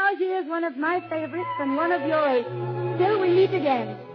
because he is one of my favorites and one of yours. Till we meet again.